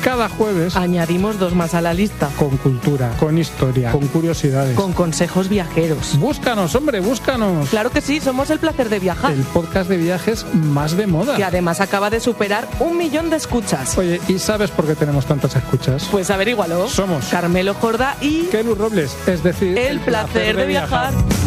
cada jueves añadimos 2 más a la lista. Con cultura, con historia, con curiosidades, con consejos viajeros. Búscanos, hombre, búscanos. Claro que sí, somos El Placer de Viajar. El podcast de viajes más de moda. Que además acaba de superar 1 millón de escuchas. Oye, ¿y sabes por qué tenemos tantas escuchas? Pues averígualo. Somos Carmelo Jorda y Kelu Robles, es decir, El Placer de Viajar.